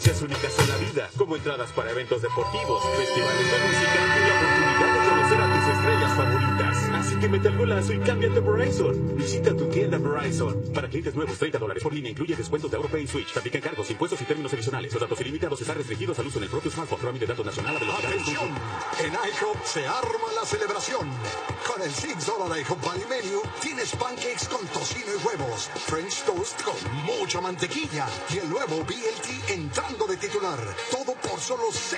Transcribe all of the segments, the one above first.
experiencias únicas en la vida, como entradas para eventos deportivos, festivales de música y la oportunidad de conocer a tus estrellas favoritas. Así que mete el golazo y cámbiate a Verizon. Visita tu tienda Verizon. Para clientes nuevos, $30 por línea, incluye descuentos de AuroPay y Switch. Aplican cargos, impuestos y términos adicionales. Los datos ilimitados están restringidos al uso en el propio smartphone. Trámite de datos nacional a velocidad. ¡Atención! En IHOP se arma la celebración. Con el $6 IHOP Value Menu tienes pancakes con tocino y huevos, French toast con mucha mantequilla y el nuevo BLT entrando de titular. Todo por solo $6.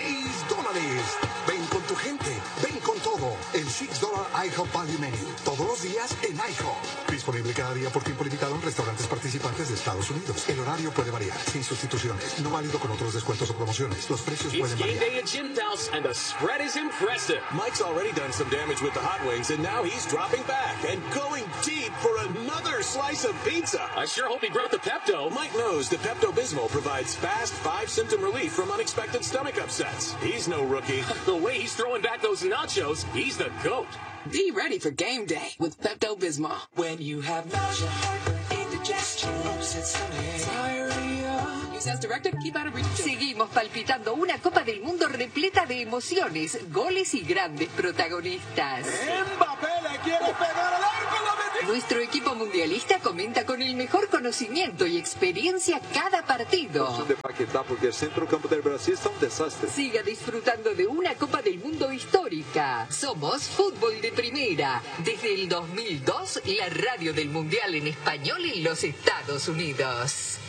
Ven con tu gente, ven con todo. El $6 IHOP Value Menu. Todos los días en IHOP. Disponible cada día por tiempo limitado en restaurantes participantes de Estados Unidos. El horario puede variar, sin sustituciones. No válido con otros descuentos o promociones. Los precios pueden variar. It's game day at Jim's house, and the spread is impressive. Mike's already done some damage with the hot wings, and now he's dropping back and going deep for another slice of pizza. I sure hope he brought the Pepto. Mike knows the Pepto-Bismol provides fast 5-symptom relief from unexpected stomach upsets. He's no rookie. The way he's throwing back those nachos, he's the GOAT. Be ready for game day with Pepto-Bismol. When you have nausea, indigestion, upset stomach, diarrhea. Use as directed, keep out of reach. Seguimos palpitando una Copa del Mundo repleta de emociones, goles y grandes protagonistas. Mbappé le quiere pegar al arco, lo metió. Nuestro equipo mundialista comenta con el mejor conocimiento y experiencia cada partido. De Paquetá, porque el centrocampo del Brasil está un desastre. Siga disfrutando de una Copa del Mundo histórica. Somos Fútbol de Primera. Desde el 2002, la radio del Mundial en español en los Estados Unidos.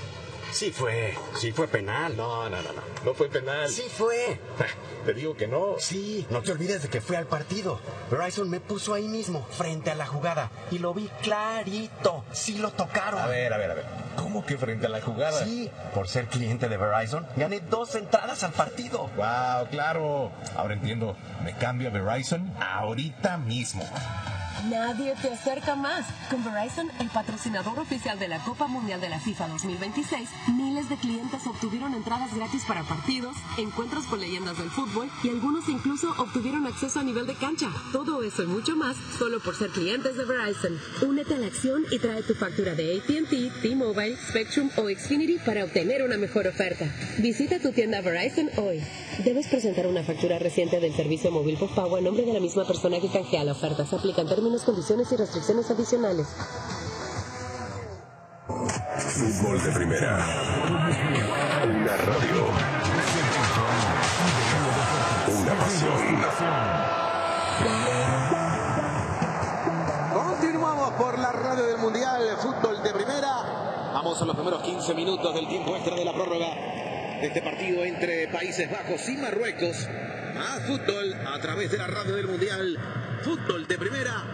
Sí fue penal. No fue penal. Sí fue. Te digo que no. Sí, no te olvides de que fui al partido. Verizon me puso ahí mismo, frente a la jugada, y lo vi clarito. Sí lo tocaron. A ver. ¿Cómo que frente a la jugada? Sí, por ser cliente de Verizon, gané 2 entradas al partido. Wow, claro. Ahora entiendo. Me cambio a Verizon ahorita mismo. Nadie te acerca más. Con Verizon, el patrocinador oficial de la Copa Mundial de la FIFA 2026, miles de clientes obtuvieron entradas gratis para partidos, encuentros con leyendas del fútbol y algunos incluso obtuvieron acceso a nivel de cancha. Todo eso y mucho más solo por ser clientes de Verizon. Únete a la acción y trae tu factura de AT&T, T-Mobile, Spectrum o Xfinity para obtener una mejor oferta. Visita tu tienda Verizon hoy. Debes presentar una factura reciente del servicio móvil postpago a nombre de la misma persona que canjea la oferta. Se aplican términos, condiciones y restricciones adicionales. Fútbol de Primera. Una radio. Una pasión. Continuamos por la radio del Mundial Fútbol de Primera. Vamos a los primeros 15 minutos del tiempo extra de la prórroga de este partido entre Países Bajos y Marruecos. Más fútbol a través de la radio del Mundial Fútbol de Primera.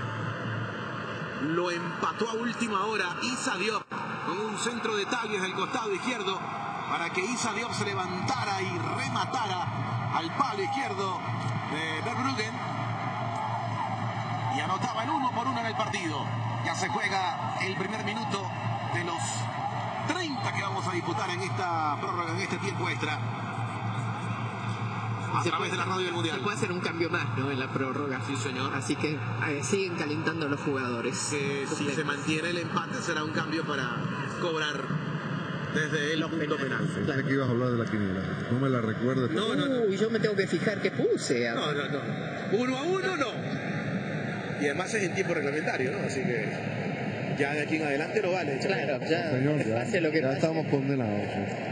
Lo empató a última hora Issa Diop con un centro de Talies del costado izquierdo para que Issa Diop se levantara y rematara al palo izquierdo de Verbruggen y anotaba el 1-1 en el partido. Ya se juega el primer minuto de los 30 que vamos a disputar en esta prórroga, en este tiempo extra. A través de la radio del Mundial. Se puede hacer un cambio más, ¿no? En la prórroga. Sí, señor. Así que siguen calentando los jugadores. Si se mantiene el empate será un cambio para cobrar desde el punto penal. Pensé que ibas a hablar de la quiniela. No me la recuerdo. No. Yo me tengo que fijar qué puse. No. 1-1 no. Y además es en tiempo reglamentario, ¿no? Así que ya de aquí en adelante no vale. Claro, ya. Señor, pase lo que ya pase. estamos condenados.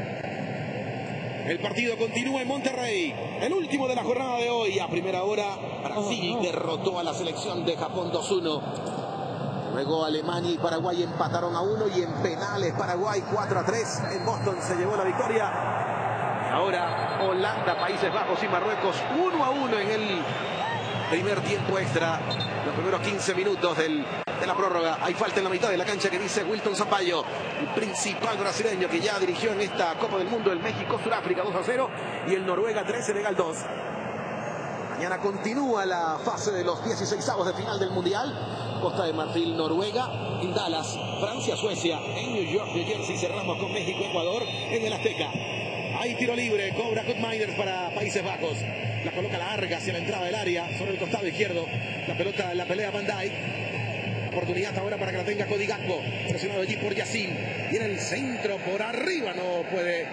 El partido continúa en Monterrey. El último de la jornada de hoy. A primera hora, Brasil derrotó a la selección de Japón 2-1. Luego Alemania y Paraguay empataron a 1 y en penales Paraguay 4-3. En Boston se llevó la victoria. Ahora Holanda, Países Bajos y Marruecos 1-1 en el primer tiempo extra. Los primeros 15 minutos de la prórroga. Hay falta en la mitad de la cancha que dice Wilton Sampaio, el principal brasileño que ya dirigió en esta Copa del Mundo el México-Sudáfrica 2-0 y el Noruega 3, Senegal 2. Mañana continúa la fase de los 16avos de final del Mundial. Costa de Marfil, Noruega, en Dallas, Francia, Suecia, en New York, New Jersey. Cerramos con México, Ecuador en el Azteca. Hay tiro libre, cobra Koopmeiners para Países Bajos. La coloca larga hacia la entrada del área, sobre el costado izquierdo. La pelota, la pelea Van Dijk. Oportunidad ahora para que la tenga Cody Gakpo. Presionado allí por Yacine. Y en el centro, por arriba, no puede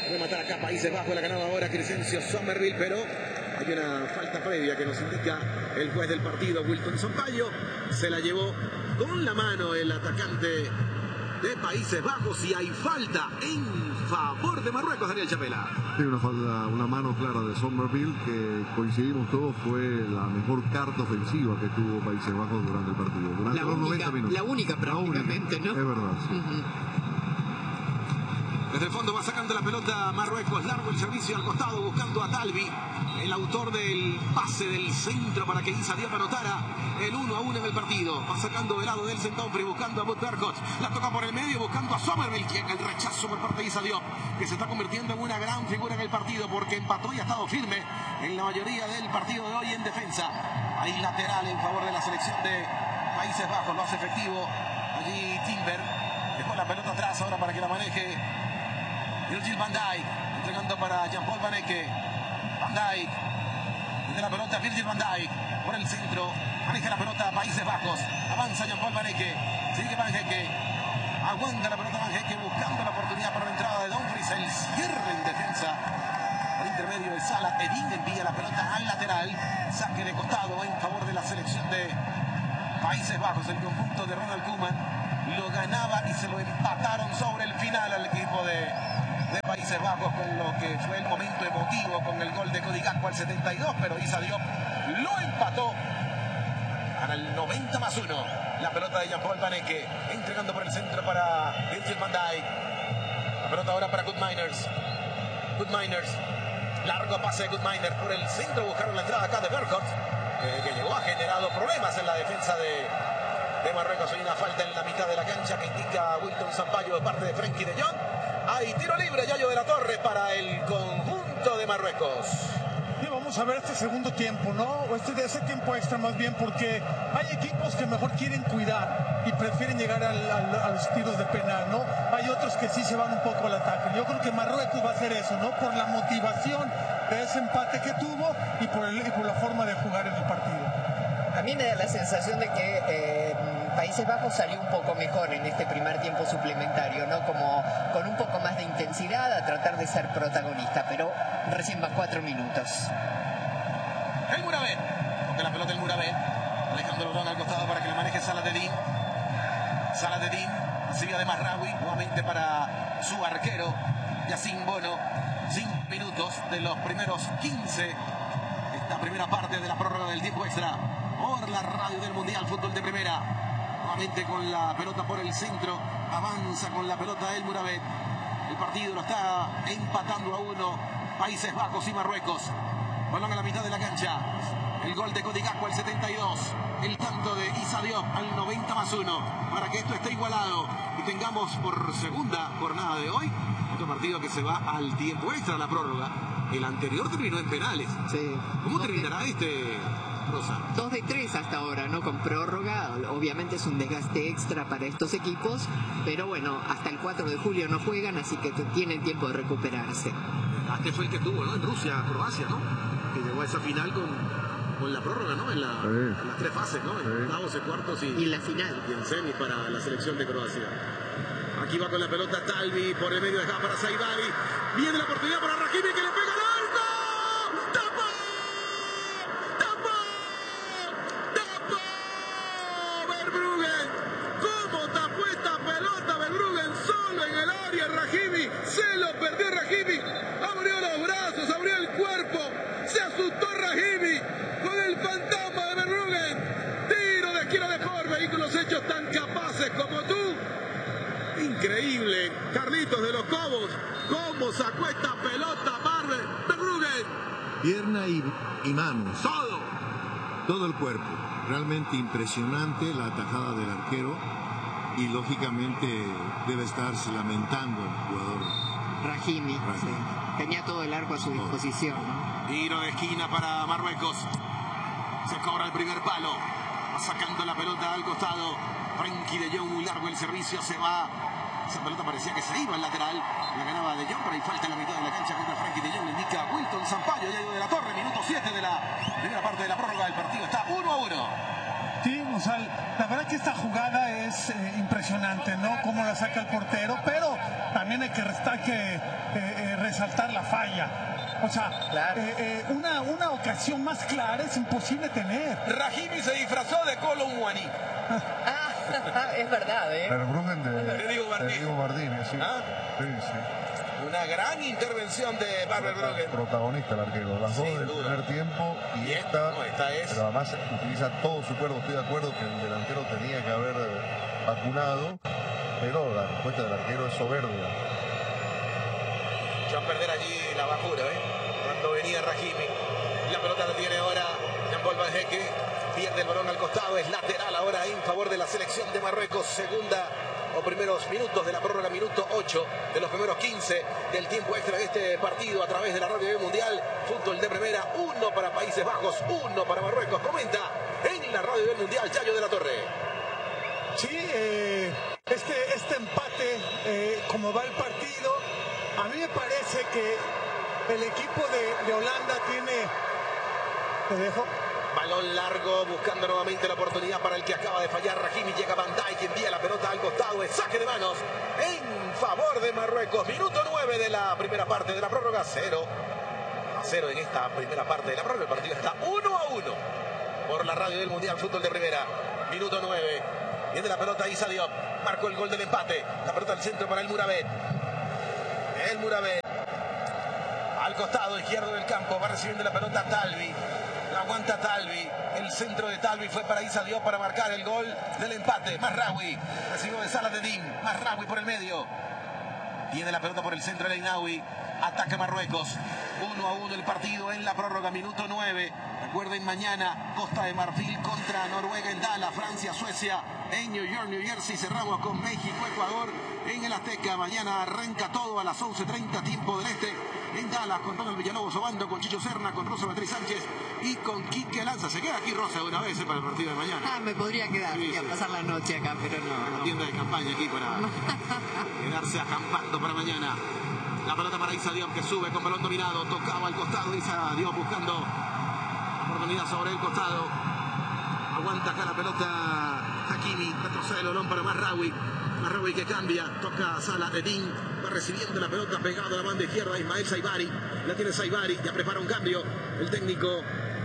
Rematar acá Países Bajos, la ganaba ahora Crescencio Somerville, pero hay una falta previa que nos indica el juez del partido, Wilton Sampaio. Se la llevó con la mano el atacante de Países Bajos y hay falta en favor de Marruecos, Daniel Chapela. Sí, una mano clara de Somerville que coincidimos todos fue la mejor carta ofensiva que tuvo Países Bajos durante el partido. Durante los 90 minutos. La única prácticamente, ¿no? Es verdad, sí. Desde el fondo va sacando la pelota Marruecos, largo el servicio al costado buscando a Talbi, el autor del pase del centro para que Issa Diop anotara el 1-1 en el partido. Va sacando del lado del Centonfri buscando a Bud Berkot, la toca por el medio buscando a Somerville, quien el rechazo por parte de Issa Diop, que se está convirtiendo en una gran figura en el partido porque empató y ha estado firme en la mayoría del partido de hoy en defensa. Hay lateral en favor de la selección de Países Bajos, lo hace efectivo allí Timber, dejó la pelota atrás ahora para que la maneje Virgil van Dijk, entregando para Jean-Paul Van Hecke. Van Dijk, de la pelota Virgil van Dijk, por el centro, maneja la pelota Países Bajos, avanza Jean-Paul Van Hecke, sigue Van Hecke, aguanta la pelota Van Hecke, buscando la oportunidad para la entrada de Dumfries, el cierre en defensa, por intermedio de Salah. Edin envía la pelota al lateral, saque de costado en favor de la selección de Países Bajos. El conjunto de Ronald Koeman lo ganaba y se lo empataron sobre el final al equipo de Países Bajos, con lo que fue el momento emotivo con el gol de Cody Gakpo al 72, pero Issa Diop lo empató al 90+1. La pelota de Jean-Paul Van Hecke, entregando por el centro para Virgil van Dijk. La pelota ahora para Koopmeiners. Largo pase de Koopmeiners por el centro, buscaron la entrada acá de Berkot, que llegó, ha generado problemas en la defensa de Marruecos. Hay una falta en la mitad de la cancha que indica Wilton Sampaio de parte de Frenkie de Jong. Hay tiro libre, Yayo de la Torre, para el conjunto de Marruecos. Y vamos a ver este segundo tiempo, ¿no? O ese tiempo extra más bien, porque hay equipos que mejor quieren cuidar y prefieren llegar a los tiros de penal, ¿no? Hay otros que sí se van un poco al ataque. Yo creo que Marruecos va a hacer eso, ¿no? Por la motivación de ese empate que tuvo y por la forma de jugar en el partido. A mí me da la sensación de que Países Bajos salió un poco mejor en este primer tiempo suplementario, ¿no? Como con un poco más de intensidad a tratar de ser protagonista, pero recién va 4 minutos. El Mourabet, con la pelota el Mourabet, dejando el balón al costado para que la maneje Saladin. Sigue de Mazraoui, nuevamente para su arquero, Yacine Bono. 5 minutos de los primeros 15, esta primera parte de la prórroga del tiempo extra, por la radio del Mundial Fútbol de Primera. Nuevamente con la pelota por el centro, avanza con la pelota el Mourabet. El partido lo está empatando a 1 Países Bajos y Marruecos. Balón a la mitad de la cancha. El gol de Cody Gakpo al 72. El tanto de Issa Diop al 90+1. Para que esto esté igualado y tengamos por segunda jornada de hoy otro partido que se va al tiempo extra, la prórroga. El anterior terminó en penales. Sí. ¿Cómo terminará este, Rosa? 2 de 3 hasta ahora, ¿no? Con prórroga. Obviamente es un desgaste extra para estos equipos, pero bueno, hasta el 4 de julio no juegan, así que tienen tiempo de recuperarse. Este fue el que tuvo, ¿no? En Rusia, Croacia, ¿no? Que llegó a esa final con la prórroga, ¿no? En las 3 fases, ¿no? En octavos, en cuartos y en la final. Y en semis para la selección de Croacia. Aquí va con la pelota Talbi, por el medio dejada para Saibari. Viene la oportunidad para Rahimi, que le pega al arco. ¡Tapó! Verbruggen. ¿Cómo tapó esta pelota Verbruggen? Solo en el área Rahimi. Se lo perdió Rahimi. Abrió los brazos, abrió el cuerpo. Se asustó Rahimi con el fantasma de Verbruggen. Tiro de esquina de Ford, vehículos hechos tan capaces como tú. Increíble, Carlitos de los Cobos, cómo sacó esta pelota Verbruggen. Pierna y manos. Todo el cuerpo. Realmente impresionante la atajada del arquero y lógicamente debe estarse lamentando el jugador. Rahimi. Sí. Tenía todo el arco a su disposición, ¿no? Tiro de esquina para Marruecos. Se cobra el primer palo. Va sacando la pelota al costado. Frenkie de Jong, muy largo el servicio, se va. Esa pelota parecía que se iba al lateral. La ganaba de Jong, pero hay falta en la mitad de la cancha contra Frenkie de Jong. Le indica Wilton Sampaio, Yayo de la Torre, minuto 7 de la primera parte de la prórroga. El partido está 1-1. Sí, o sea, la verdad que esta jugada es impresionante, ¿no? Cómo la saca el portero, pero también hay que resaltar la falla. O sea, claro. Una ocasión más clara es imposible tener. Rahimi se disfrazó de Kolo Muani. Es verdad, Verbruggen de Diego Bardini, sí. ¿Ah? Sí, sí. Una gran intervención de Verbruggen. Protagonista el arquero. Las dos del primer tiempo y esta es. Pero además utiliza todo su cuerpo. Estoy de acuerdo que el delantero tenía que haber vacunado, pero la respuesta del arquero es soberbia. Echó a perder allí la vacuna, cuando venía Rahimi. La pelota la tiene ahora en Volva de Jeque. Pierde el balón al costado, es lateral ahora en favor de la selección de Marruecos. Segunda o primeros minutos de la prórroga, minuto 8 de los primeros 15 del tiempo extra de este partido a través de la Radio Mundial. Fútbol de primera, 1 para Países Bajos, 1 para Marruecos. Comenta en la Radio Mundial Yayo de la Torre. Sí, este empate, como va el partido, a mí me parece que el equipo de Holanda tiene... ¿Te dejo? Balón largo, buscando nuevamente la oportunidad para el que acaba de fallar. Rahimi, llega Van Dijk, envía la pelota al costado, es saque de manos en favor de Marruecos. Minuto 9 de la primera parte de la prórroga, 0-0 en esta primera parte de la prórroga. El partido está 1-1 por la Radio del Mundial Fútbol de Primera. Minuto 9, viene la pelota Issa Diop, marcó el gol del empate. La pelota al centro para el Mourabet. El Mourabet al costado izquierdo del campo, va recibiendo la pelota Talvi. Aguanta Talvi, el centro de Talvi fue para Issa Diop para marcar el gol del empate. Mazraoui recibió de Saladin, Mazraoui por el medio, tiene la pelota por el centro de Inaui, ataca Marruecos. 1-1 el partido en la prórroga, minuto 9. Recuerden, mañana Costa de Marfil contra Noruega en Dallas, Francia, Suecia en New York, New Jersey. Cerramos con México, Ecuador en el Azteca. Mañana arranca todo a las 11:30 tiempo del este en Dallas, con Ronald Villalobos Obando, con Chicho Serna, con Rosa Beatriz Sánchez y con Quique Lanza. Se queda aquí Rosa una vez para el partido de mañana. Me podría quedar, sí, a pasar la noche acá, pero no. La tienda de campaña aquí para quedarse acampando para mañana. La pelota para Issa Diop, que sube con balón dominado, tocaba al costado. Issa Diop buscando oportunidad sobre el costado. Aguanta acá la pelota Hakimi, retrocede el balón para Mazraoui. Mazraoui que cambia, toca a Saladin, va recibiendo la pelota pegado a la banda izquierda. Ismael Saibari, la tiene Saibari, ya prepara un cambio el técnico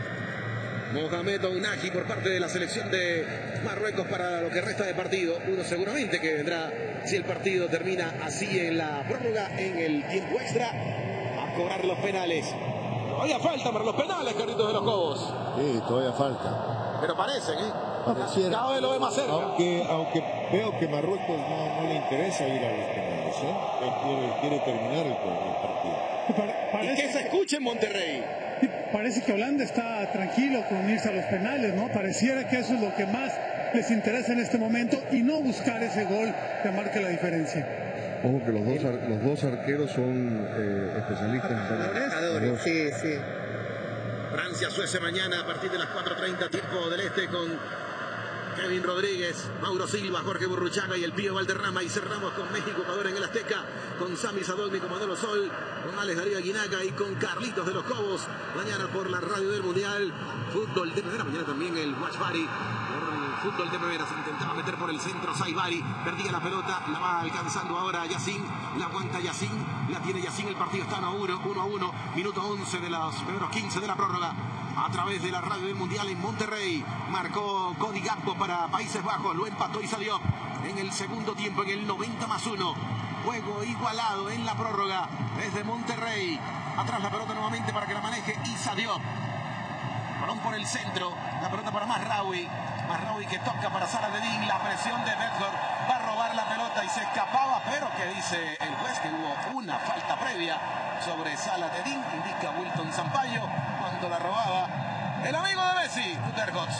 Mohamed Ounahi por parte de la selección de Marruecos para lo que resta de partido. Uno seguramente que vendrá, si el partido termina así en la prórroga, en el tiempo extra, a cobrar los penales. Todavía falta para los penales, Carlitos de los Cobos. Sí, todavía falta. Pero parecen, Pareciera. Cada vez lo ve más cerca. Aunque veo que Marruecos no le interesa ir a los penales, Él quiere terminar el partido. Y que se escuche en Monterrey. Parece que Holanda está tranquilo con irse a los penales, ¿no? Pareciera que eso es lo que más les interesa en este momento y no buscar ese gol que marque la diferencia. Ojo que los dos arqueros son especialistas en penales. Sí. Francia-Suecia mañana a partir de las 4:30 tiempo del este, con Kevin Rodríguez, Mauro Silva, Jorge Burruchaga y el Pío Valderrama. Y cerramos con México-Ecuador en el Azteca, con Sami Sadolmi, con Manolo Sol, con Alex Darío Aguinaga y con Carlitos de los Cobos. Mañana por la Radio del Mundial Fútbol de Primera. Mañana también el Watch Party por el Fútbol de Primera. Se intentaba meter por el centro Saibari, perdía la pelota, la va alcanzando ahora Yacine, la aguanta Yacine, la tiene Yacine. El partido está 1-1, minuto 11 de los primeros 15 de la prórroga. A través de la Radio del Mundial en Monterrey, marcó Cody Gakpo para Países Bajos, lo empató Issa Diop en el segundo tiempo, en el 90+1. Juego igualado en la prórroga desde Monterrey. Atrás la pelota nuevamente para que la maneje Issa Diop. Balón por el centro, la pelota para Mazraoui. Mazraoui que toca para Saladin, la presión de Bedford, va a robar la pelota y se escapaba, pero que dice el juez que hubo una falta previa sobre Saladin, indica Wilton Sampaio cuando la robaba el amigo de Messi, Gutergots.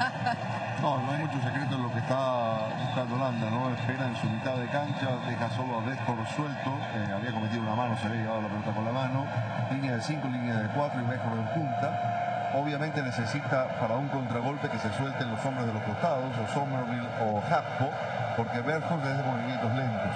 No hay mucho secreto en lo que está buscando Holanda, ¿no? Espera en su mitad de cancha, deja solo a Bedford suelto, había cometido una mano, se había llevado la pelota con la mano, línea de 5, línea de 4 y Bedford en punta. Obviamente necesita para un contragolpe que se suelten los hombres de los costados, o Somerville o Gakpo, porque Bedford es de movimientos lentos.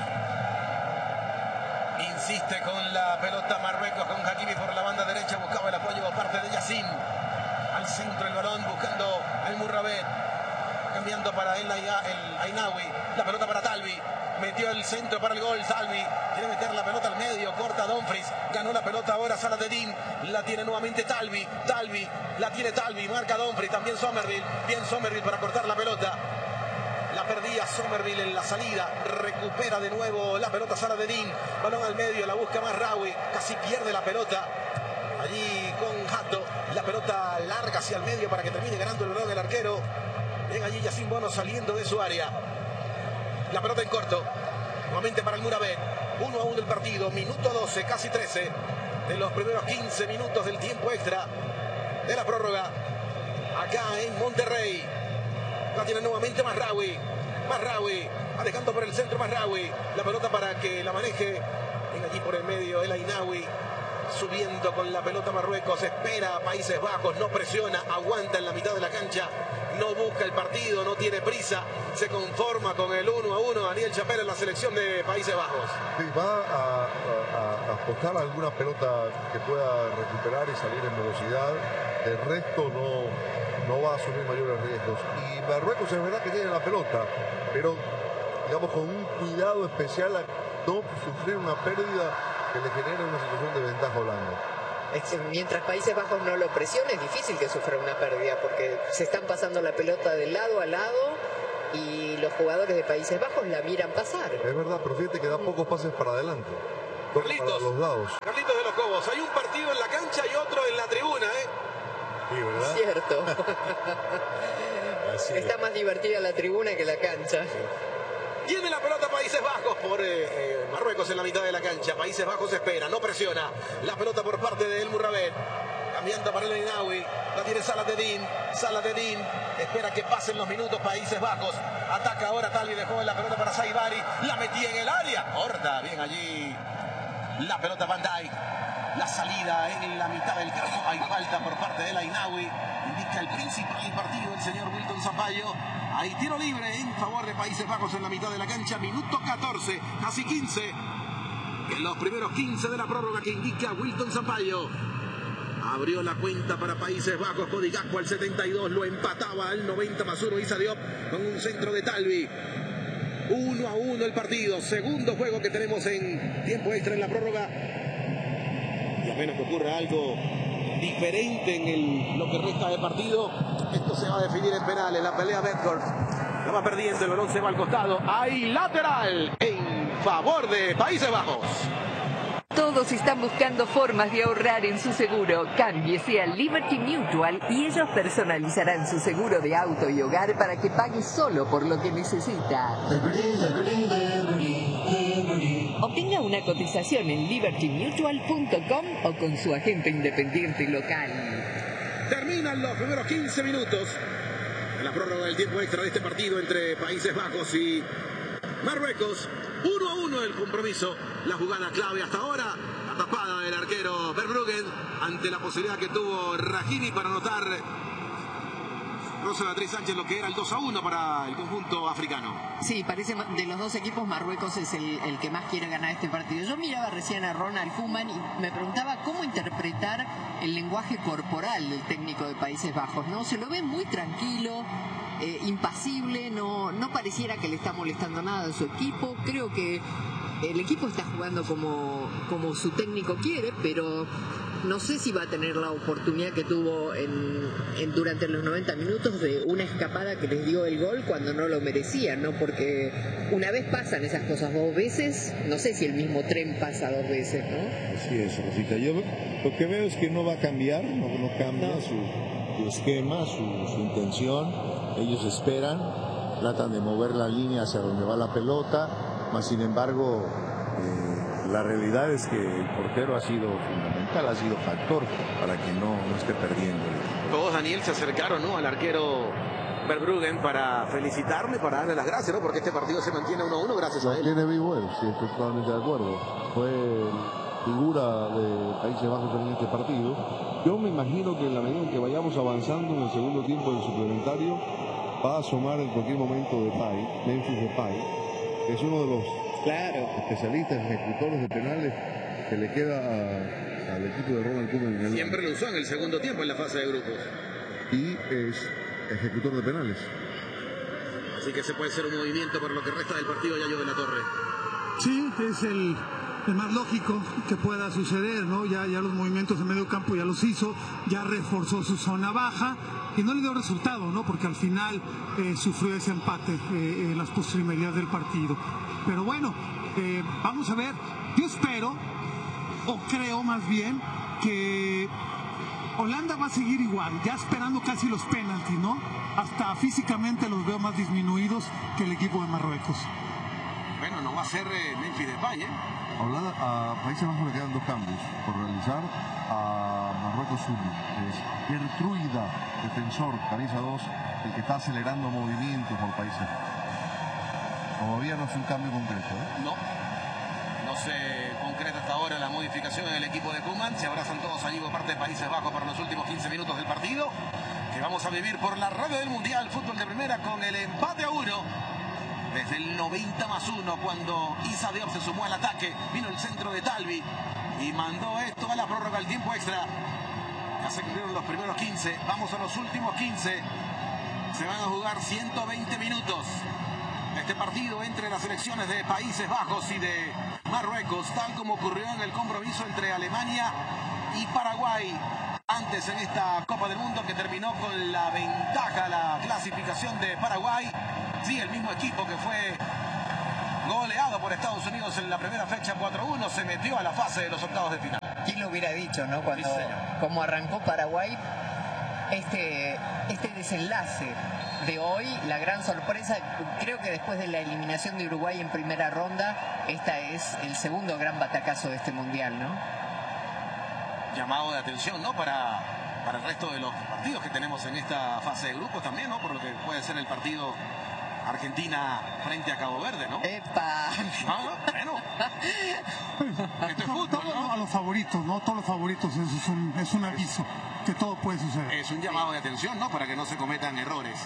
Insiste con la pelota Marruecos, con Hakimi por la banda derecha, buscaba el apoyo por parte de Yacine. Al centro el balón, buscando al Mourabet. cambiando para el Ainawi, la pelota para Talvi, metió el centro para el gol, Talvi, quiere meter la pelota al medio, corta Dumfries, ganó la pelota ahora Saladin, la tiene nuevamente Talvi, la tiene Talvi, marca Dumfries, también Somerville, bien Somerville para cortar la pelota. La perdía Somerville en la salida, recupera de nuevo la pelota Saladin, balón al medio, la busca Mazraoui, casi pierde la pelota. Allí con Hato, la pelota larga hacia el medio para que termine ganando el balón el arquero. Ven allí Yacine Bono saliendo de su área. La pelota en corto, nuevamente para el Murabén. 1-1 el partido, minuto 12, casi 13 de los primeros 15 minutos del tiempo extra de la prórroga. Acá en Monterrey. La tiene nuevamente Mazraoui, va dejando por el centro Mazraoui. La pelota para que la maneje. Ven allí por el medio el Ainawi. Subiendo con la pelota Marruecos, espera a Países Bajos, no presiona, aguanta en la mitad de la cancha, no busca el partido, no tiene prisa, se conforma con el 1-1 Daniel Chapelle en la selección de Países Bajos. Sí, va a apostar alguna pelota que pueda recuperar y salir en velocidad, el resto no va a asumir mayores riesgos. Y Marruecos es verdad que tiene la pelota, pero digamos con un cuidado especial a no sufrir una pérdida que le genera una situación de ventaja a Holanda. Mientras Países Bajos no lo presione, es difícil que sufra una pérdida, porque se están pasando la pelota de lado a lado y los jugadores de Países Bajos la miran pasar. Es verdad, pero fíjate que da pocos pases para adelante. Carlitos, para los lados. Carlitos de los Cobos, hay un partido en la cancha y otro en la tribuna, Sí, ¿verdad? Cierto. Está más divertida la tribuna que la cancha. Tiene la pelota Países Bajos por Marruecos en la mitad de la cancha. Países Bajos espera, no presiona. La pelota por parte de El Murabén. Cambiando para el Ainawi. La tiene Saladin. Espera que pasen los minutos Países Bajos. Ataca ahora Talvi, dejó la pelota para Saibari. La metía en el área. Corta bien allí. La pelota Van Dijk. La salida en la mitad del campo. Hay falta por parte del Ainawi. Indica el principal del partido, el señor Wilton Sampaio. Hay tiro libre en favor de Países Bajos en la mitad de la cancha. Minuto 14, casi 15. En los primeros 15 de la prórroga que indica Wilton Sampaio. Abrió la cuenta para Países Bajos. Cody Gakpo al 72. Lo empataba al 90 más 1. Issa Diop con un centro de Talvi. 1-1 el partido. Segundo juego que tenemos en tiempo extra en la prórroga. Y a menos que ocurra algo diferente en lo que resta de partido, esto se va a definir en penales. La pelea Bedford la va perdiendo, el balón se va al costado. Hay lateral en favor de Países Bajos. Todos están buscando formas de ahorrar en su seguro. Cámbiese a Liberty Mutual y ellos personalizarán su seguro de auto y hogar para que pague solo por lo que necesita. Obtenga una cotización en libertymutual.com o con su agente independiente local. Terminan los primeros 15 minutos en la prórroga del tiempo extra de este partido entre Países Bajos y Marruecos. 1-1 el compromiso, la jugada clave hasta ahora, la tapada del arquero Verbruggen ante la posibilidad que tuvo Rahimi para anotar Rosa Beatriz Sánchez lo que era el 2-1 para el conjunto africano. Sí, parece de los dos equipos Marruecos es el que más quiere ganar este partido. Yo miraba recién a Ronald Koeman y me preguntaba cómo interpretar el lenguaje corporal del técnico de Países Bajos, ¿no? Se lo ve muy tranquilo, impasible, no pareciera que le está molestando nada a su equipo. Creo que el equipo está jugando como su técnico quiere, pero no sé si va a tener la oportunidad que tuvo durante los 90 minutos de una escapada que les dio el gol cuando no lo merecían, ¿no? Porque una vez pasan esas cosas, dos veces, no sé si el mismo tren pasa dos veces, ¿no? Así es, Rosita. Yo lo que veo es que no va a cambiar, no cambia su esquema, su intención. Ellos esperan, tratan de mover la línea hacia donde va la pelota, mas sin embargo la realidad es que el portero ha sido fundamental, ha sido factor para que no esté perdiendo. Todos, Daniel, se acercaron, ¿no?, al arquero Verbruggen para felicitarle, para darle las gracias, ¿no?, porque este partido se mantiene 1-1 gracias a él. Tiene vivo él, sí, estoy totalmente de acuerdo. Fue figura de Países Bajos en este partido. Yo me imagino que en la medida en que vayamos avanzando en el segundo tiempo del suplementario, va a asomar en cualquier momento Depay, Memphis Depay, que es uno de los especialistas, ejecutores de penales que le queda al equipo de Ronald Koeman. Siempre lo usó en el segundo tiempo en la fase de grupos. Y es ejecutor de penales. Así que ese puede ser un movimiento por lo que resta del partido, Yayo de la Torre. Sí, es el más lógico que pueda suceder, ¿no? Ya los movimientos de medio campo ya los hizo, ya reforzó su zona baja y no le dio resultado, ¿no? Porque al final sufrió ese empate en las postrimerías del partido. Pero bueno, vamos a ver. Yo espero, o creo más bien, que Holanda va a seguir igual, ya esperando casi los penaltis, ¿no? Hasta físicamente los veo más disminuidos que el equipo de Marruecos. Bueno, no va a ser Memphis Depay, ¿eh? A Países Bajos le quedan 2 cambios por realizar. A Marruecos 1. Es Gertruida, defensor, camisa 2, el que está acelerando movimientos por Países Bajos. Todavía no es un cambio concreto, ¿eh? No se concreta hasta ahora la modificación en el equipo de Koeman. Se abrazan todos allí por parte de Países Bajos para los últimos 15 minutos del partido, que vamos a vivir por la radio del Mundial Fútbol de Primera con el empate a 1. Desde el 90+1, cuando Issa Diop se sumó al ataque, vino el centro de Talvi y mandó esto a la prórroga al tiempo extra. Ya se cumplieron los primeros 15, vamos a los últimos 15. Se van a jugar 120 minutos. Este partido entre las selecciones de Países Bajos y de Marruecos, tal como ocurrió en el compromiso entre Alemania y Paraguay. Antes en esta Copa del Mundo, que terminó con la ventaja, la clasificación de Paraguay. Sí, el mismo equipo que fue goleado por Estados Unidos en la primera fecha 4-1 se metió a la fase de los octavos de final. ¿Quién lo hubiera dicho, no? Cuando, como arrancó Paraguay, este desenlace de hoy, la gran sorpresa, creo que después de la eliminación de Uruguay en primera ronda, esta es el segundo gran batacazo de este Mundial, ¿no? Llamado de atención, ¿no? Para el resto de los partidos que tenemos en esta fase de grupos también, ¿no? Por lo que puede ser el partido Argentina frente a Cabo Verde, ¿no? ¡Epa! Bueno. Esto es fútbol, ¿no? A los favoritos, ¿no? Todos los favoritos, eso es un aviso que todo puede suceder. Es un llamado de atención, ¿no? Para que no se cometan errores.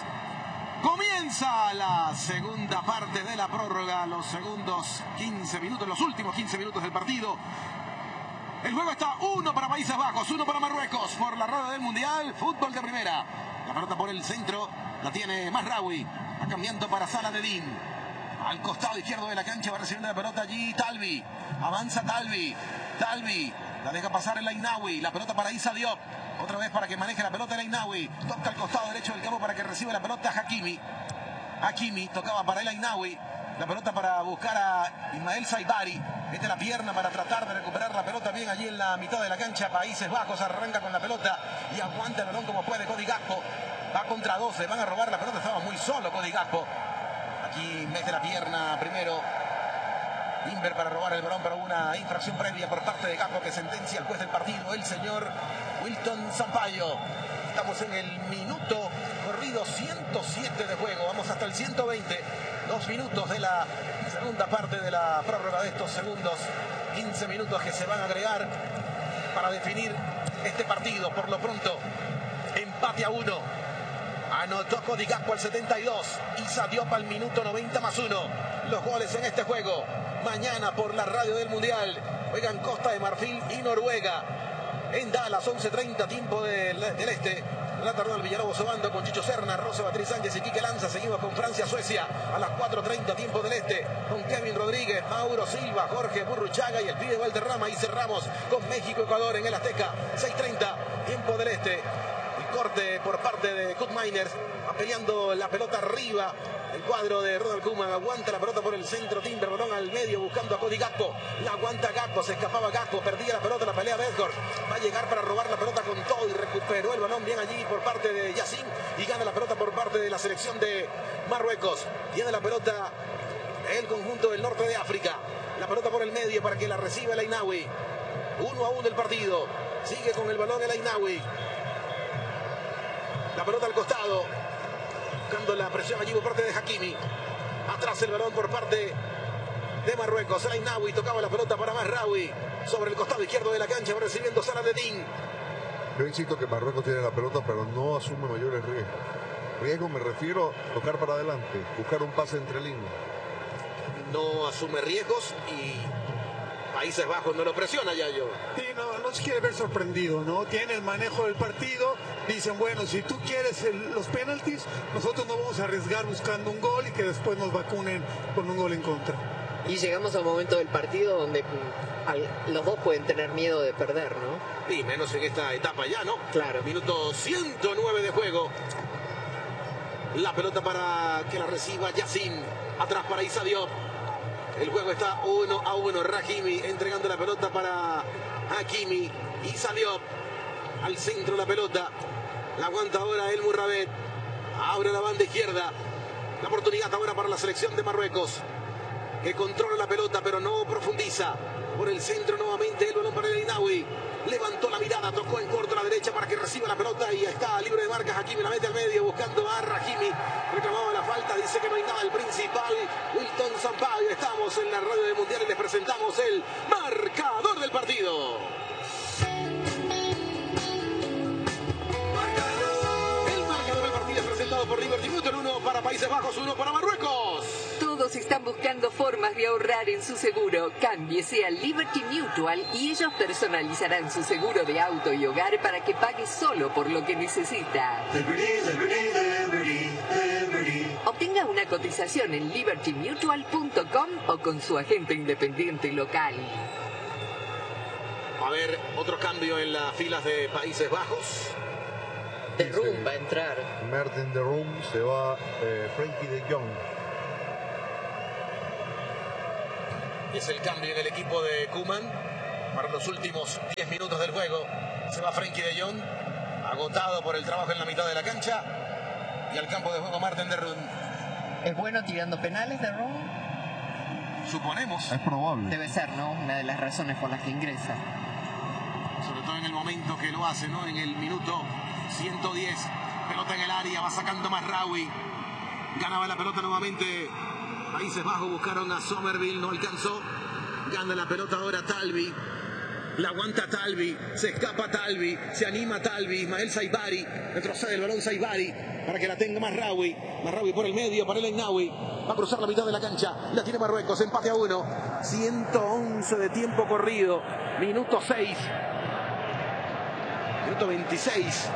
Comienza la segunda parte de la prórroga, los segundos 15 minutos, los últimos 15 minutos del partido. El juego está 1 para Países Bajos, 1 para Marruecos por la rueda del Mundial Fútbol de Primera. La pelota por el centro la tiene Mazraoui, va cambiando para Saladin. Al costado izquierdo de la cancha va recibiendo la pelota allí Talvi. Avanza Talvi. La deja pasar el Ainaoui. La pelota para Issa Diop. Otra vez para que maneje la pelota el Ainaoui. Toca al costado derecho del campo para que reciba la pelota Hakimi. Tocaba para el Ainaoui. La pelota para buscar a Ismael Saibari. Mete la pierna para tratar de recuperar la pelota bien allí en la mitad de la cancha. Países Bajos arranca con la pelota y aguanta el balón como puede Cody Gakpo. Va contra 12, van a robar la pelota. Estaba muy solo Cody Gakpo. Aquí mete la pierna primero Inver para robar el balón, para una infracción previa por parte de Gakpo que sentencia al juez del partido, el señor Wilton Sampaio. Estamos en el minuto corrido 107 de juego. Vamos hasta el 120. 2 minutos de la segunda parte de la prórroga de estos segundos 15 minutos que se van a agregar para definir este partido. Por lo pronto, empate a 1. Anotó Cody Gakpo al 72. Issa Diop al minuto 90+1. Los goles en este juego. Mañana por la radio del Mundial juegan Costa de Marfil y Noruega. En Dallas, 11:30, tiempo del este. Renata Ronald Villalobos Obando con Chicho Serna, Rosa Beatriz Sánchez y Quique Lanza. Seguimos con Francia-Suecia a las 4:30, tiempo del este, con Kevin Rodríguez, Mauro Silva, Jorge Burruchaga y el pibe Valderrama. Y cerramos con México-Ecuador en el Azteca, 6:30, tiempo del este. El corte por parte de Cut Miners, va peleando la pelota arriba. El cuadro de Ronald Koeman aguanta la pelota por el centro. Timber, balón al medio buscando a Cody Gakpo. La aguanta Gakpo, se escapaba Gakpo, perdía la pelota, la pelea Bedford. Va a llegar para robar la pelota con todo y recuperó el balón bien allí por parte de Yacine. Y gana la pelota por parte de la selección de Marruecos. Tiene la pelota el conjunto del norte de África. La pelota por el medio para que la reciba el Ainaoui. 1-1 el partido. Sigue con el balón el Ainaoui. La pelota al costado. Buscando la presión allí por parte de Hakimi. Atrás el balón por parte de Marruecos. El Ainaoui tocaba la pelota para Mazraoui. Sobre el costado izquierdo de la cancha va recibiendo Saladin. Yo insisto que Marruecos tiene la pelota, pero no asume mayores riesgos. Riesgo me refiero a tocar para adelante, buscar un pase entre líneas. No asume riesgos y Países Bajos no lo presiona, Yayo. Sí, no se quiere ver sorprendido, ¿no? Tiene el manejo del partido, dicen, bueno, si tú quieres los penaltis, nosotros no vamos a arriesgar buscando un gol y que después nos vacunen con un gol en contra. Y llegamos a un momento del partido donde los dos pueden tener miedo de perder, ¿no? Y menos en esta etapa ya, ¿no? Claro. Minuto 109 de juego. La pelota para que la reciba Yacine. Atrás para Issa Diop. El juego está 1-1. Rahimi entregando la pelota para Hakimi. Issa Diop al centro la pelota. La aguanta ahora El Murrabet. Abre la banda izquierda. La oportunidad ahora para la selección de Marruecos, que controla la pelota pero no profundiza. Por el centro nuevamente el balón para el Inawi. Levantó la mirada, tocó en corto a la derecha para que reciba la pelota y está libre de marcas. Hakimi la mete al medio buscando a Rahimi. Reclamaba la falta, dice que no hay nada. El principal, Wilton Sampaio. Estamos en la radio del Mundial y les presentamos el marcador del partido. El marcador del partido es presentado por Liberty Mutual. 1 para Países Bajos, 1 para Marruecos. Todos están buscando formas de ahorrar en su seguro. Cámbiese a Liberty Mutual y ellos personalizarán su seguro de auto y hogar para que pague solo por lo que necesita. Obtenga una cotización en libertymutual.com o con su agente independiente local. A ver, otro cambio en las filas de Países Bajos. De Room va a entrar. Merten de Room, se va Frenkie de Jong. Es el cambio en el equipo de Koeman para los últimos 10 minutos del juego. Se va Frenkie de Jong, agotado por el trabajo en la mitad de la cancha. Y al campo de juego Marten de Roon. ¿Es bueno tirando penales de Room? Suponemos. Es probable. Debe ser, ¿no? Una de las razones por las que ingresa. Sobre todo en el momento que lo hace, ¿no? En el minuto 110. Pelota en el área, va sacando Mazraoui. Ganaba la pelota nuevamente Países Bajos, buscaron a Somerville, no alcanzó. Gana la pelota ahora Talbi. La aguanta Talbi, se escapa Talbi, se anima Talbi, Ismael Saibari, retrocede el balón Saibari para que la tenga Mazraoui. Mazraoui por el medio para el Einawi. Va a cruzar la mitad de la cancha, la tiene Marruecos, empate a 1. 111 de tiempo corrido, minuto 6. Minuto 26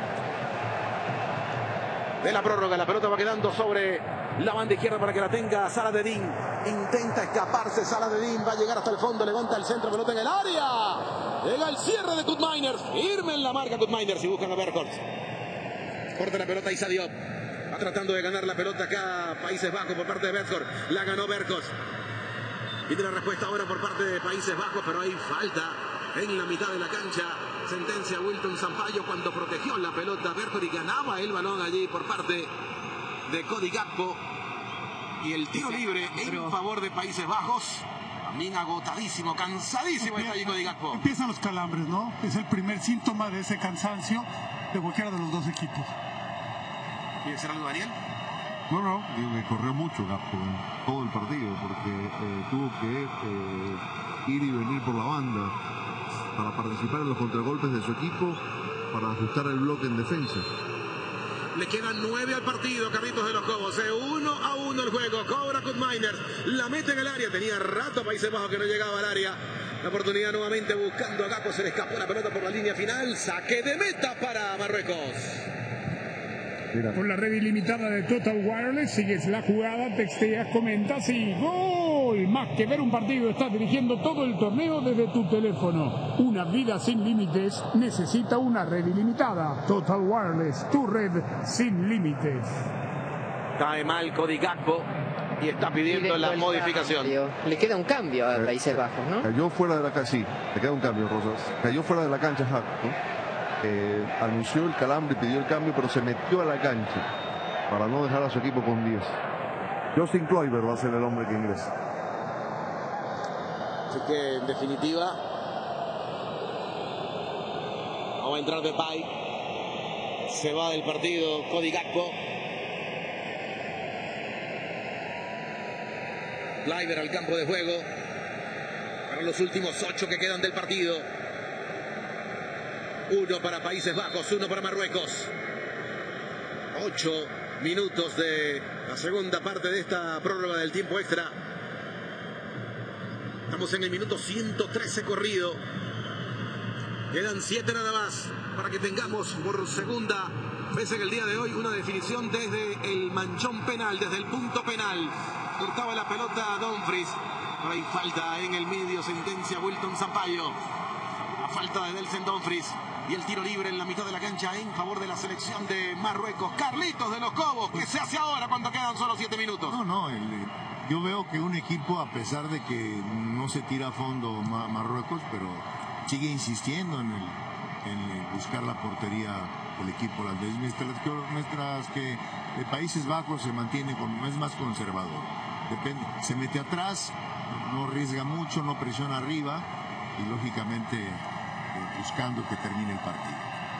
de la prórroga. La pelota va quedando sobre la banda izquierda para que la tenga Saladin. Intenta escaparse Saladin, va a llegar hasta el fondo, levanta el centro, pelota en el área. Llega el cierre de Koopmeiners, firme en la marca Koopmeiners y buscan a Berghorst. Corta la pelota Issa Diop. Va tratando de ganar la pelota acá Países Bajos por parte de Berghorst. La ganó Berghorst. Y tiene la respuesta ahora por parte de Países Bajos, pero hay falta en la mitad de la cancha. Sentencia Wilton Sampaio cuando protegió la pelota Berghorst y ganaba el balón allí por parte de Cody Gakpo. Y el tiro libre en favor de Países Bajos. También agotadísimo, cansadísimo está allí Cody Gakpo. Empiezan los calambres, ¿no? Es el primer síntoma de ese cansancio de cualquiera de los dos equipos. ¿Quiere decir algo, Daniel? No, digo que corrió mucho Gakpo en todo el partido porque tuvo que ir y venir por la banda para participar en los contragolpes de su equipo, para ajustar el bloque en defensa. Le quedan 9 al partido, Carlitos de los Cobos. 1-1 el juego. Cobra Koopmeiners. La mete en el área. Tenía rato Países Bajos que no llegaba al área. La oportunidad nuevamente buscando a Gakpo. Se le escapó la pelota por la línea final. Saque de meta para Marruecos. Con la red ilimitada de Total Wireless sigues la jugada, texteas, comentas y ¡gol! Más que ver un partido, estás dirigiendo todo el torneo desde tu teléfono. Una vida sin límites necesita una red ilimitada. Total Wireless, tu red sin límites. Cae mal Cody Gakpo y está pidiendo la modificación. Le queda un cambio a Países Bajos, ¿no? Cayó fuera de la cancha, sí, le queda un cambio, Rosas. Cayó fuera de la cancha Gakpo, ¿no? Anunció el calambre y pidió el cambio, pero se metió a la cancha para no dejar a su equipo con 10. Justin Kluivert va a ser el hombre que ingresa. Así que en definitiva no va a entrar Depay. Se va del partido Cody Gakpo. Kluivert al campo de juego para los últimos 8 que quedan del partido. 1 para Países Bajos, 1 para Marruecos. 8 minutos de la segunda parte de esta prórroga del tiempo extra. Estamos en el minuto 113 corrido. Quedan 7 nada más para que tengamos por segunda vez en el día de hoy una definición desde el manchón penal, desde el punto penal. Cortaba la pelota a Dumfries. Por ahí falta en el medio, sentencia Wilton Sampaio. La falta de Denzel Dumfries. Y el tiro libre en la mitad de la cancha en favor de la selección de Marruecos. Carlitos de los Cobos, ¿qué se hace ahora cuando quedan solo 7 minutos? Yo veo que un equipo, a pesar de que no se tira a fondo Marruecos, pero sigue insistiendo en buscar la portería del equipo holandés, mientras que de Países Bajos se mantiene, es más conservador. Depende, se mete atrás, no arriesga mucho, no presiona arriba y lógicamente buscando que termine el partido.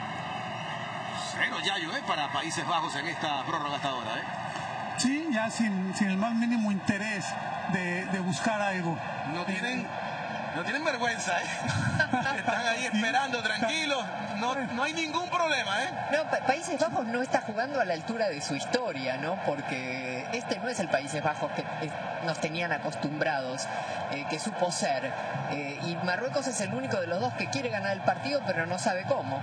0 Yayo, para Países Bajos en esta prórroga hasta ahora, Sí, ya sin el más mínimo interés de buscar algo. No tienen vergüenza, Están ahí esperando tranquilos, no hay ningún problema, No, Países Bajos no está jugando a la altura de su historia, ¿no? Porque este no es el Países Bajos que nos tenían acostumbrados, que supo ser. Y Marruecos es el único de los dos que quiere ganar el partido, pero no sabe cómo.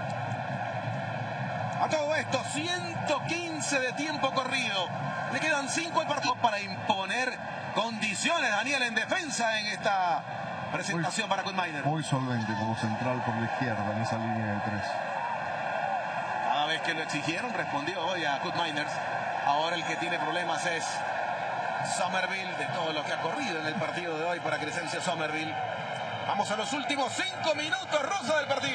A todo esto, 115 de tiempo corrido. Le quedan 5 al partido para imponer condiciones, Daniel, en defensa en esta presentación para Koopmeiners. Muy solvente como central por la izquierda en esa línea de 3. Cada vez que lo exigieron respondió hoy a Koopmeiners. Ahora el que tiene problemas es Somerville, de todo lo que ha corrido en el partido de hoy para Crescencio Somerville. Vamos a los últimos 5 minutos, Rosa, del partido.